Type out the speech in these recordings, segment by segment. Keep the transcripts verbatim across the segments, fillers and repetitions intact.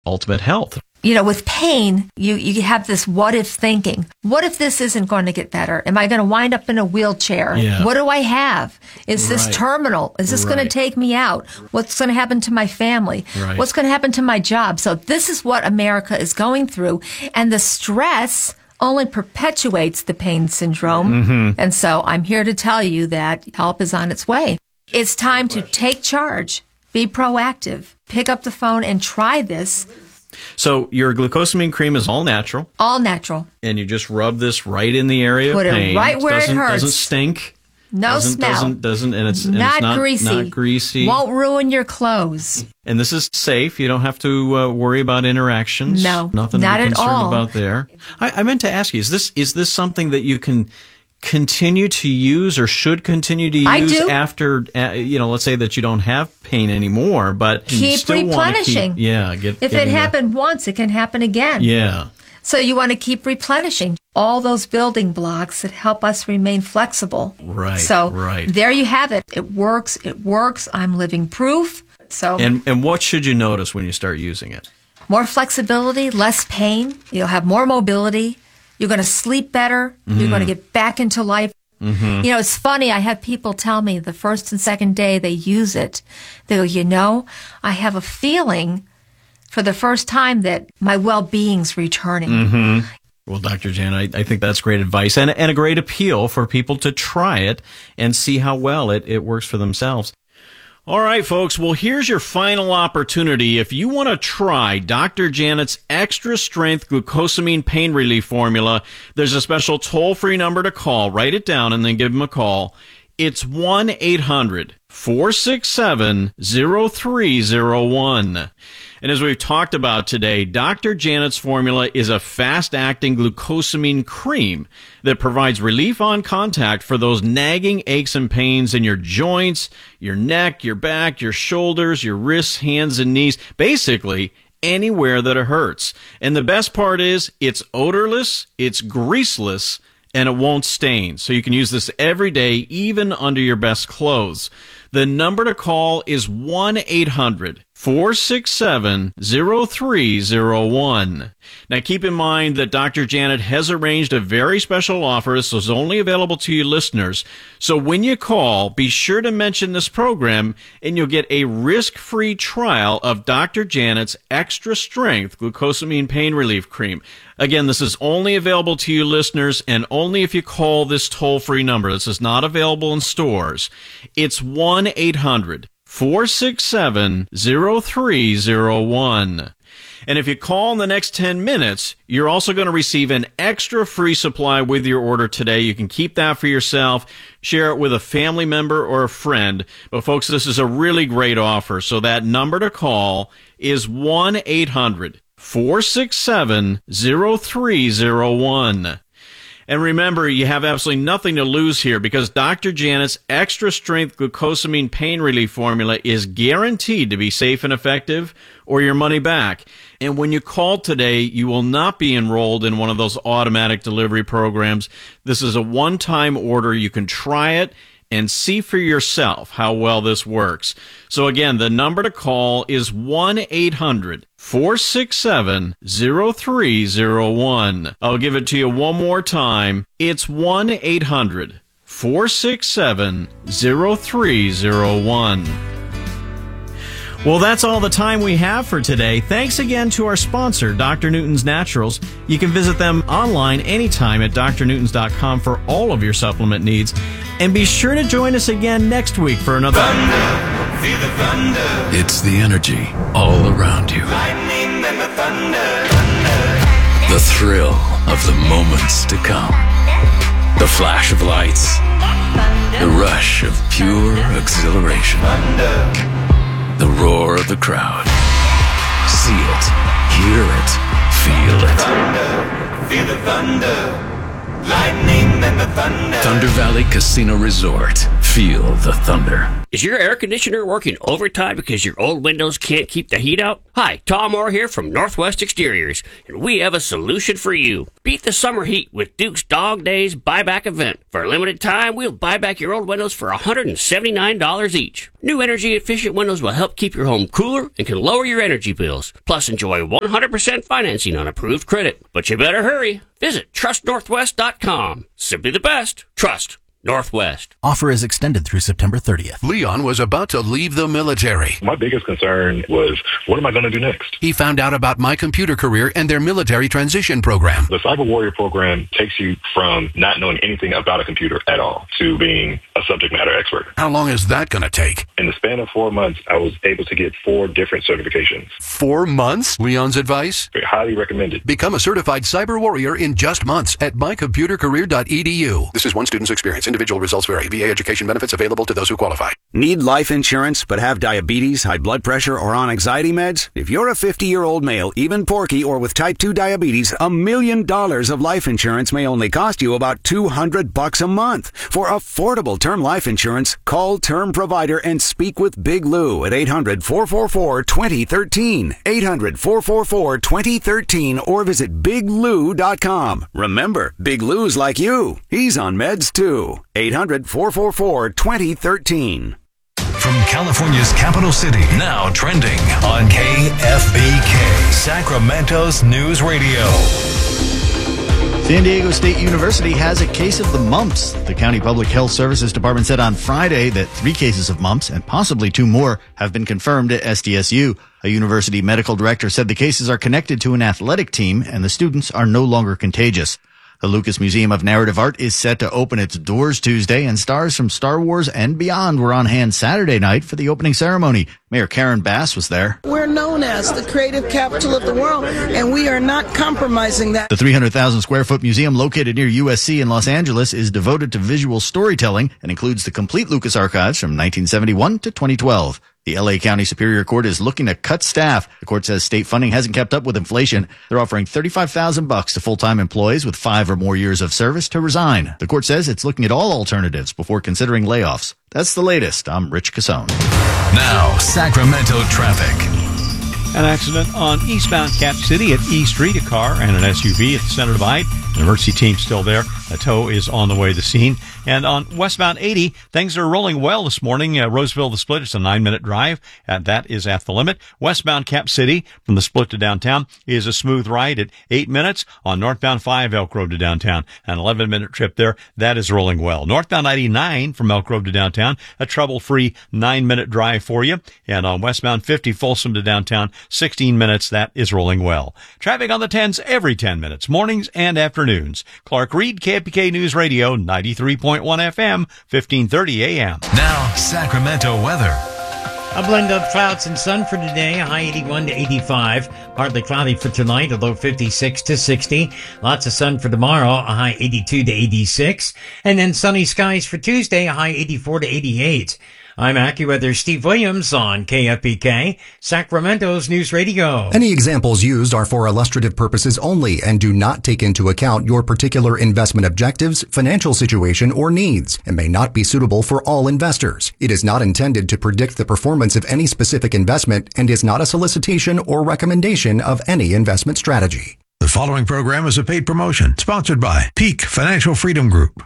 ultimate health. You know, with pain, you, you have this what if thinking. What if this isn't going to get better? Am I going to wind up in a wheelchair? Yeah. What do I have? Is this Right. terminal? Is this Right. going to take me out? What's going to happen to my family? Right. What's going to happen to my job? So this is what America is going through. And the stress only perpetuates the pain syndrome. Mm-hmm. And so I'm here to tell you that help is on its way. It's time to take charge, be proactive, pick up the phone and try this. So your glucosamine cream is all natural, All natural. and you just rub this right in the area Put of it pain. right where it doesn't, hurts. Doesn't stink. No doesn't, smell. Doesn't, doesn't, and it's, and not, it's not greasy. Not greasy. Won't ruin your clothes. And this is safe. You don't have to uh, worry about interactions. No, Nothing not to be at concerned all. about there. I, I meant to ask you, is this is this something that you can continue to use or should continue to use I do. after, uh, you know, let's say that you don't have pain anymore, but you Keep still wanna replenishing. Keep, yeah. Get, If it getting the- happened once, it can happen again. Yeah. So you want to keep replenishing all those building blocks that help us remain flexible. Right, So right. there you have it. It works. It works. I'm living proof. So And and what should you notice when you start using it? more flexibility, less pain. You'll have more mobility. You're going to sleep better. You're going to get back into life. Mm-hmm. You know, it's funny. I have people tell me the first and second day they use it, they go, you know, I have a feeling for the first time that my well-being's returning. Mm-hmm. Well, Doctor Jan, I, I think that's great advice and, and a great appeal for people to try it and see how well it, it works for themselves. All right, folks. Well, here's your final opportunity. If you want to try Doctor Janet's Extra Strength Glucosamine Pain Relief Formula, there's a special toll-free number to call. Write it down and then give them a call. It's one eight hundred four six seven zero three zero one. And as we've talked about today, Doctor Janet's formula is a fast-acting glucosamine cream that provides relief on contact for those nagging aches and pains in your joints, your neck, your back, your shoulders, your wrists, hands, and knees, basically anywhere that it hurts. And the best part is it's odorless, it's greaseless, and it won't stain. So you can use this every day, even under your best clothes. The number to call is one eight hundred four six seven zero three zero one. Now keep in mind that Doctor Janet has arranged a very special offer. This is only available to you listeners. So when you call, be sure to mention this program and you'll get a risk-free trial of Doctor Janet's Extra Strength Glucosamine Pain Relief Cream. Again, this is only available to you listeners and only if you call this toll-free number. This is not available in stores. It's one eight hundred four six seven zero three zero one. And if you call in the next ten minutes, you're also going to receive an extra free supply with your order today. You can keep that for yourself, share it with a family member or a friend. But folks, this is a really great offer. So that number to call is one eight hundred four six seven zero three zero one. And remember, you have absolutely nothing to lose here because Doctor Janet's Extra Strength Glucosamine Pain Relief Formula is guaranteed to be safe and effective or your money back. And when you call today, you will not be enrolled in one of those automatic delivery programs. This is a one-time order. You can try it and see for yourself how well this works. So again, the number to call is one eight hundred four six seven zero three zero one. I'll give it to you one more time. It's one eight hundred four six seven zero three zero one. Well, that's all the time we have for today. Thanks again to our sponsor, Doctor Newton's Naturals. You can visit them online anytime at D R newtons dot com for all of your supplement needs. And be sure to join us again next week for another... Thunder, feel the thunder. It's the energy all around you. Lightning and the thunder, thunder. The thrill of the moments to come. The flash of lights. The rush of pure exhilaration. The roar of the crowd. See it, hear it, feel it. Thunder, feel the thunder. Lightning and the thunder. Thunder Valley Casino Resort. Feel the thunder. Is your air conditioner working overtime because your old windows can't keep the heat out? Hi, Tom Moore here from Northwest Exteriors, and we have a solution for you. Beat the summer heat with Duke's Dog Days buyback event. For a limited time, we'll buy back your old windows for one hundred seventy-nine dollars each. New energy-efficient windows will help keep your home cooler and can lower your energy bills. Plus, enjoy one hundred percent financing on approved credit. But you better hurry. Visit trust northwest dot com. Simply the best. Trust Northwest. Offer is extended through September thirtieth. Leon was about to leave the military. My biggest concern was, what am I going to do next? He found out about My Computer Career and their military transition program. The Cyber Warrior program takes you from not knowing anything about a computer at all to being a subject matter expert. How long is that going to take? In the span of four months, I was able to get four different certifications. Four months? Leon's advice? Highly recommended. Become a certified cyber warrior in just months at my computer career dot e d u. This is one student's experience. Individual results vary. V A education benefits available to those who qualify. Need life insurance but have diabetes, high blood pressure, or on anxiety meds? If you're a fifty-year-old male, even porky, or with type two diabetes, a million dollars of life insurance may only cost you about two hundred bucks a month. For affordable term life insurance, call Term Provider and speak with Big Lou at eight hundred, four four four, two zero one three, eight hundred, four four four, two zero one three, or visit big lou dot com. Remember, Big Lou's like you. He's on meds too. eight hundred, four four four, two zero one three. From California's capital city, now trending on K F B K, Sacramento's News Radio. San Diego State University has a case of the mumps. The County Public Health Services Department said on Friday that three cases of mumps and possibly two more have been confirmed at S D S U. A university medical director said the cases are connected to an athletic team and the students are no longer contagious. The Lucas Museum of Narrative Art is set to open its doors Tuesday, and stars from Star Wars and beyond were on hand Saturday night for the opening ceremony. Mayor Karen Bass was there. We're known as the creative capital of the world, and we are not compromising that. The three hundred thousand square foot museum located near U S C in Los Angeles is devoted to visual storytelling and includes the complete Lucas archives from nineteen seventy-one to twenty twelve. The L A County Superior Court is looking to cut staff. The court says state funding hasn't kept up with inflation. They're offering thirty-five thousand bucks to full-time employees with five or more years of service to resign. The court says it's looking at all alternatives before considering layoffs. That's the latest. I'm Rich Cassone. Now, Sacramento traffic. An accident on eastbound Cap City at E Street. A car and an S U V at the center divide. An emergency team still there. A tow is on the way to the scene. And on westbound eighty, things are rolling well this morning. Uh, Roseville, the split, it's a nine-minute drive, and that is at the limit. Westbound Cap City, from the split to downtown, is a smooth ride at eight minutes. On northbound five, Elk Road to downtown, an eleven-minute trip there. That is rolling well. Northbound ninety-nine from Elk Road to downtown, a trouble-free nine-minute drive for you. And on westbound fifty, Folsom to downtown, sixteen minutes. That is rolling well. Traffic on the tens every ten minutes, mornings and afternoons. Clark Reed, K F B K News Radio, ninety-three point one F M, fifteen thirty A M. Now, Sacramento weather. A blend of clouds and sun for today, a high eighty-one to eighty-five. Partly cloudy for tonight, a low fifty-six to sixty. Lots of sun for tomorrow, a high eighty-two to eighty-six. And then sunny skies for Tuesday, a high eighty-four to eighty-eight. I'm AccuWeather Steve Williams on K F B K, Sacramento's News Radio. Any examples used are for illustrative purposes only and do not take into account your particular investment objectives, financial situation, or needs, and may not be suitable for all investors. It is not intended to predict the performance of any specific investment and is not a solicitation or recommendation of any investment strategy. The following program is a paid promotion sponsored by Peak Financial Freedom Group.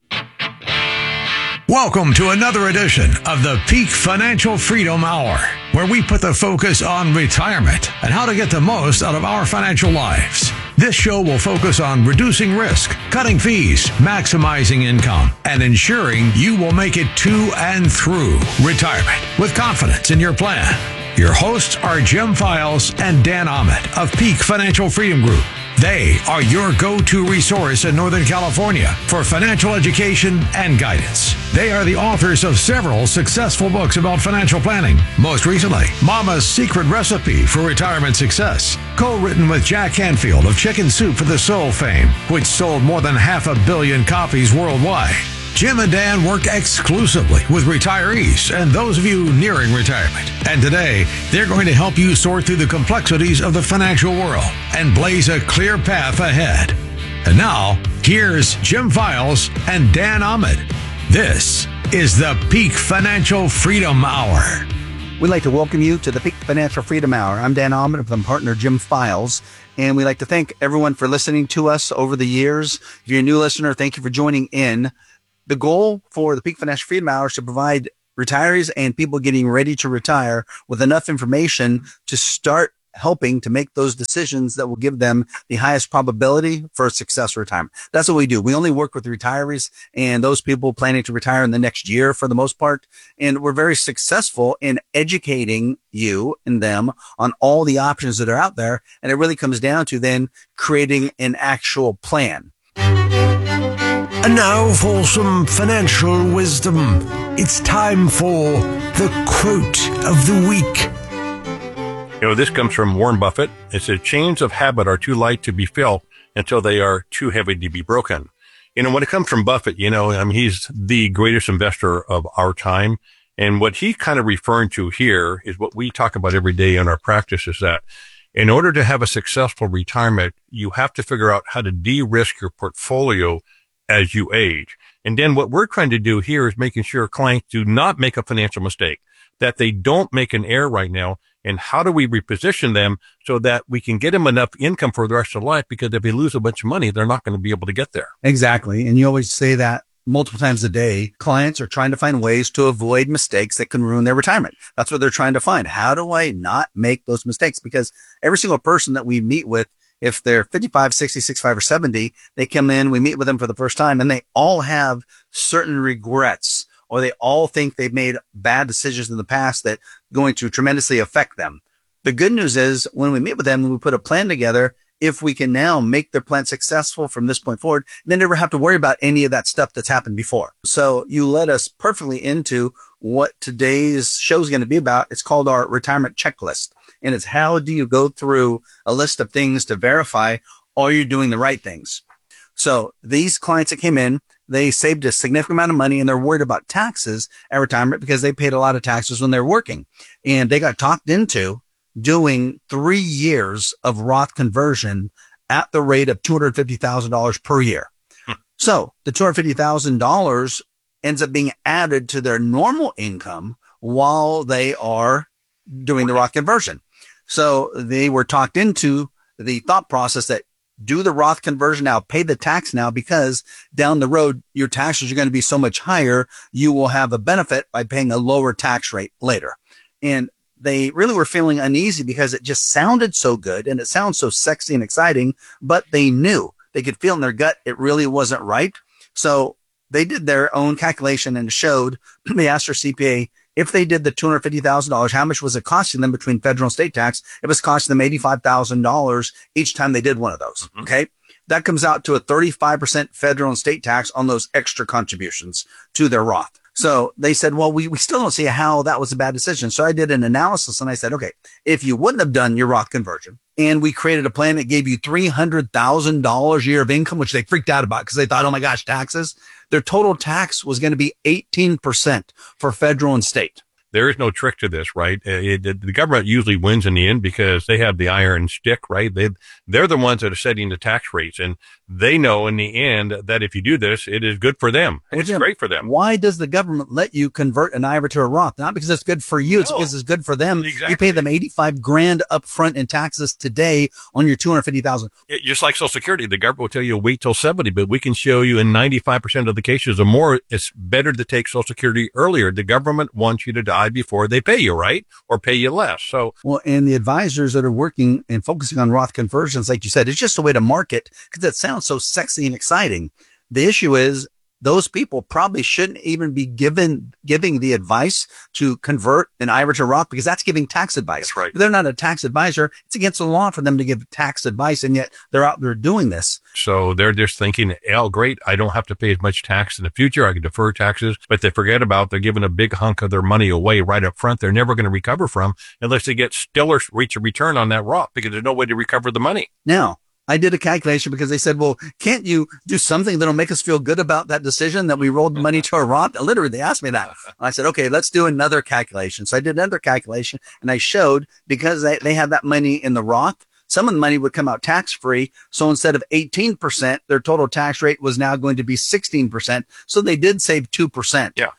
Welcome to another edition of the Peak Financial Freedom Hour, where we put the focus on retirement and how to get the most out of our financial lives. This show will focus on reducing risk, cutting fees, maximizing income, and ensuring you will make it to and through retirement with confidence in your plan. Your hosts are Jim Files and Dan Ahmed of Peak Financial Freedom Group. They are your go-to resource in Northern California for financial education and guidance. They are the authors of several successful books about financial planning. Most recently, Mama's Secret Recipe for Retirement Success, co-written with Jack Canfield of Chicken Soup for the Soul fame, which sold more than half a billion copies worldwide. Jim and Dan work exclusively with retirees and those of you nearing retirement. And today, they're going to help you sort through the complexities of the financial world and blaze a clear path ahead. And now, here's Jim Files and Dan Ahmed. This is the Peak Financial Freedom Hour. We'd like to welcome you to the Peak Financial Freedom Hour. I'm Dan Allman with my partner Jim Files, and we'd like to thank everyone for listening to us over the years. If you're a new listener, thank you for joining in. The goal for the Peak Financial Freedom Hour is to provide retirees and people getting ready to retire with enough information to start helping to make those decisions that will give them the highest probability for a successful retirement. That's what we do. We only work with retirees and those people planning to retire in the next year for the most part. And we're very successful in educating you and them on all the options that are out there. And it really comes down to then creating an actual plan. And now for some financial wisdom. It's time for the quote of the week. You know, this comes from Warren Buffett. It says, chains of habit are too light to be felt until they are too heavy to be broken. You know, when it comes from Buffett, you know, I mean, he's the greatest investor of our time. And what he kind of referring to here is what we talk about every day in our practice is that in order to have a successful retirement, you have to figure out how to de-risk your portfolio as you age. And then what we're trying to do here is making sure clients do not make a financial mistake, that they don't make an error right now. And how do we reposition them so that we can get them enough income for the rest of their life? Because if they lose a bunch of money, they're not going to be able to get there. Exactly. And you always say that multiple times a day. Clients are trying to find ways to avoid mistakes that can ruin their retirement. That's what they're trying to find. How do I not make those mistakes? Because every single person that we meet with, if they're fifty-five, sixty, sixty-five, or seventy, they come in, we meet with them for the first time, and they all have certain regrets, or they all think they've made bad decisions in the past that are going to tremendously affect them. The good news is when we meet with them and we put a plan together, if we can now make their plan successful from this point forward, they never have to worry about any of that stuff that's happened before. So you led us perfectly into what today's show is going to be about. It's called our retirement checklist. And it's how do you go through a list of things to verify are you doing the right things? So these clients that came in, they saved a significant amount of money and they're worried about taxes at retirement because they paid a lot of taxes when they're working. And they got talked into doing three years of Roth conversion at the rate of two hundred fifty thousand dollars per year. Hmm. So the two hundred fifty thousand dollars ends up being added to their normal income while they are doing the Roth conversion. So they were talked into the thought process that do the Roth conversion now, pay the tax now, because down the road, your taxes are going to be so much higher. You will have a benefit by paying a lower tax rate later. And they really were feeling uneasy because it just sounded so good and it sounds so sexy and exciting, but they knew they could feel in their gut it really wasn't right. So they did their own calculation and showed, they asked their C P A, if they did the two hundred fifty thousand dollars, how much was it costing them between federal and state tax? It was costing them eighty-five thousand dollars each time they did one of those. Mm-hmm. Okay. That comes out to a thirty-five percent federal and state tax on those extra contributions to their Roth. So they said, well, we, we still don't see how that was a bad decision. So I did an analysis and I said, okay, if you wouldn't have done your Roth conversion and we created a plan that gave you three hundred thousand dollars a year of income, which they freaked out about because they thought, oh my gosh, taxes, their total tax was going to be eighteen percent for federal and state. There is no trick to this, right? It, it, the government usually wins in the end because they have the iron stick, right? They, they're the ones that are setting the tax rates, and they know in the end that if you do this, it is good for them. It's Jim, great for them. Why does the government let you convert an I R A to a Roth? Not because it's good for you. No. It's because it's good for them. Exactly. You pay them eighty-five grand up front in taxes today on your two hundred fifty thousand. It, just like Social Security, the government will tell you wait till seventy, but we can show you in ninety-five percent of the cases or more, it's better to take Social Security earlier. The government wants you to die before they pay you, right? Or pay you less. So, well, and the advisors that are working and focusing on Roth conversions, like you said, it's just a way to market because it sounds so sexy and exciting. The issue is those people probably shouldn't even be given, giving the advice to convert an I R A to Roth because that's giving tax advice. That's right. If they're not a tax advisor. It's against the law for them to give tax advice. And yet they're out there doing this. So they're just thinking, oh, great. I don't have to pay as much tax in the future. I can defer taxes, but they forget about they're giving a big hunk of their money away right up front. They're never going to recover from unless they get stellar reach a return on that Roth because there's no way to recover the money. Now, I did a calculation because they said, well, can't you do something that'll make us feel good about that decision that we rolled money to a Roth? Literally, they asked me that. And I said, okay, let's do another calculation. So I did another calculation and I showed because they, they had that money in the Roth, some of the money would come out tax free. So instead of eighteen percent, their total tax rate was now going to be sixteen percent. So they did save two percent. Yeah.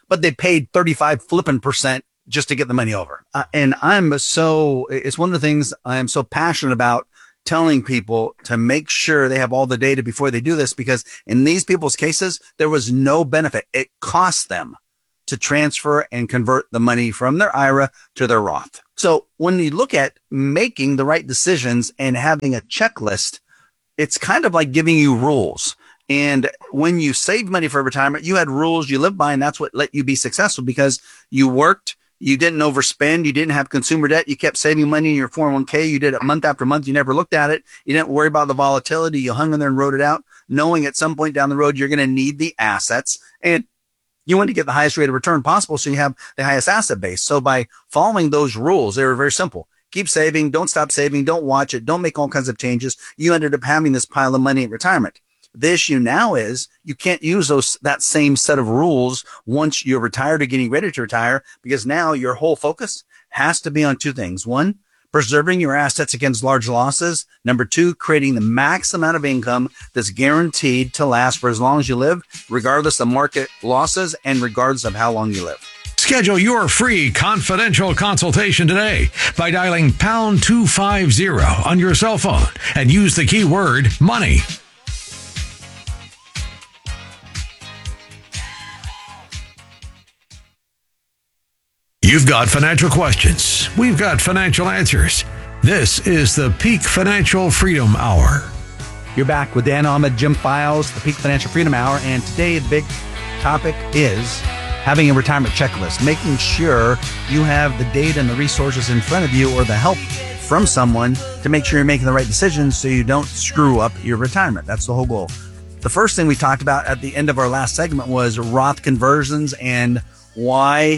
but they paid thirty-five flipping percent just to get the money over. Uh, and I'm so, it's one of the things I'm so passionate about telling people to make sure they have all the data before they do this, because in these people's cases, there was no benefit. It cost them to transfer and convert the money from their I R A to their Roth. So when you look at making the right decisions and having a checklist, it's kind of like giving you rules. And when you saved money for retirement, you had rules you lived by, and that's what let you be successful, because you worked, you didn't overspend, you didn't have consumer debt, you kept saving money in your four oh one k, you did it month after month, you never looked at it, you didn't worry about the volatility, you hung in there and wrote it out, knowing at some point down the road you're going to need the assets, and you want to get the highest rate of return possible, so you have the highest asset base. So by following those rules, they were very simple. Keep saving, don't stop saving, don't watch it, don't make all kinds of changes. You ended up having this pile of money in retirement. The issue now is you can't use those, that same set of rules once you're retired or getting ready to retire, because now your whole focus has to be on two things. One, preserving your assets against large losses. Number two, creating the max amount of income that's guaranteed to last for as long as you live, regardless of market losses and regardless of how long you live. Schedule your free confidential consultation today by dialing pound two fifty on your cell phone and use the keyword money. You've got financial questions. We've got financial answers. This is the Peak Financial Freedom Hour. You're back with Dan Ahmed, Jim Files, the Peak Financial Freedom Hour, and today the big topic is having a retirement checklist, making sure you have the data and the resources in front of you or the help from someone to make sure you're making the right decisions so you don't screw up your retirement. That's the whole goal. The first thing we talked about at the end of our last segment was Roth conversions and why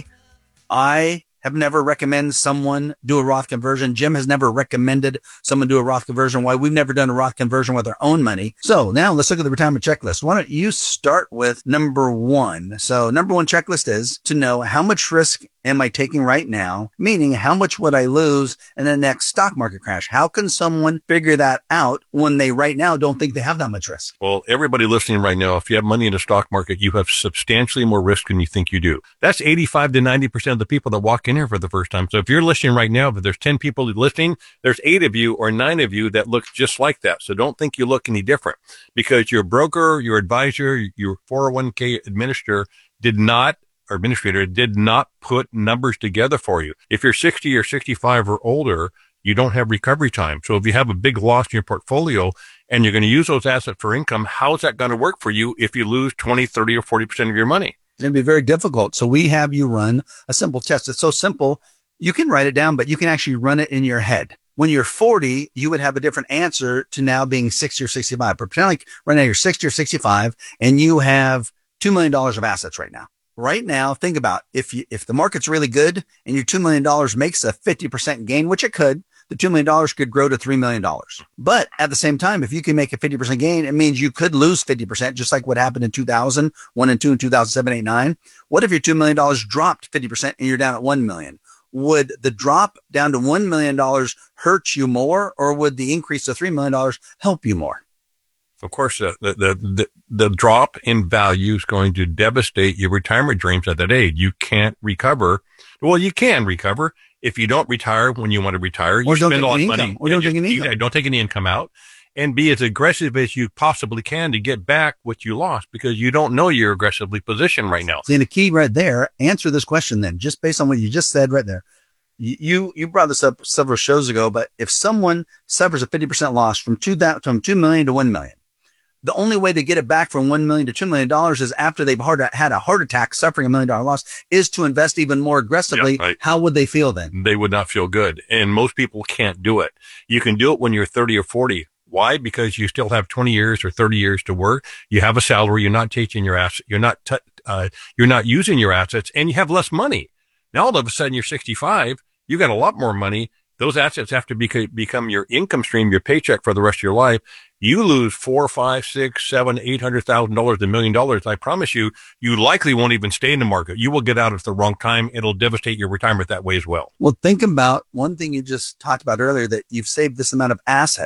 I have never recommended someone do a Roth conversion. Jim has never recommended someone do a Roth conversion. Why we've never done a Roth conversion with our own money. So now let's look at the retirement checklist. Why don't you start with number one? So number one checklist is to know how much risk am I taking right now? Meaning how much would I lose in the next stock market crash? How can someone figure that out when they right now don't think they have that much risk? Well, everybody listening right now, if you have money in the stock market, you have substantially more risk than you think you do. That's eighty-five to ninety percent of the people that walk in here for the first time. So if you're listening right now, if there's ten people listening, there's eight of you or nine of you that look just like that. So don't think you look any different, because your broker, your advisor, your four oh one k administrator did not or administrator did not put numbers together for you. If you're sixty or sixty-five or older, you don't have recovery time. So if you have a big loss in your portfolio and you're going to use those assets for income, how's that going to work for you if you lose twenty, thirty, or forty percent of your money? It's going to be very difficult. So we have you run a simple test. It's so simple. You can write it down, but you can actually run it in your head. When you're forty, you would have a different answer to now being sixty or sixty-five. But pretend like right now you're sixty or sixty-five and you have two million dollars of assets right now. Right now, think about if you, if the market's really good and your two million dollars makes a fifty percent gain, which it could, the two million dollars could grow to three million dollars. But at the same time, if you can make a fifty percent gain, it means you could lose fifty percent, just like what happened in two thousand, one and two in two thousand seven, eight, nine. What if your two million dollars dropped fifty percent and you're down at one million dollars? Would the drop down to one million dollars hurt you more, or would the increase to three million dollars help you more? Of course, the, the, the, the drop in value is going to devastate your retirement dreams at that age. You can't recover. Well, you can recover if you don't retire when you want to retire. You or don't spend take all any that income. money. Or don't just, take any income. You, don't take any income out, and be as aggressive as you possibly can to get back what you lost, because you don't know you're aggressively positioned right now. See, the key right there, answer this question then, just based on what you just said right there. You, you brought this up several shows ago, but if someone suffers a fifty percent loss from two, from two million to one million, the only way to get it back from one million to two million dollars is after they've had a heart attack, suffering a million dollar loss, is to invest even more aggressively. Yeah, right. How would they feel then? They would not feel good. And most people can't do it. You can do it when you're thirty or forty. Why? Because you still have twenty years or thirty years to work. You have a salary. You're not taking your ass. You're not, t- uh, you're not using your assets, and you have less money. Now all of a sudden you're sixty-five. You got a lot more money. Those assets have to beca- become your income stream, your paycheck for the rest of your life. You lose four, five, six, seven, eight hundred thousand dollars, a million dollars. I promise you, you likely won't even stay in the market. You will get out at the wrong time. It'll devastate your retirement that way as well. Well, think about one thing you just talked about earlier, that you've saved this amount of assets.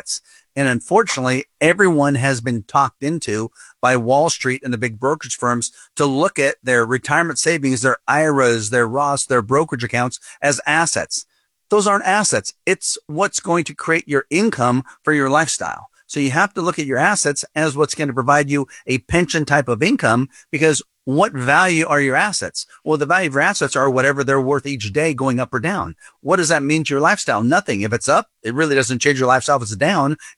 And unfortunately, everyone has been talked into by Wall Street and the big brokerage firms to look at their retirement savings, their I R As, their Roths, their brokerage accounts as assets. Those aren't assets. It's what's going to create your income for your lifestyle. So you have to look at your assets as what's going to provide you a pension type of income, because what value are your assets? Well, the value of your assets are whatever they're worth each day, going up or down. What does that mean to your lifestyle? Nothing. If it's up, it really doesn't change your lifestyle. If it's down,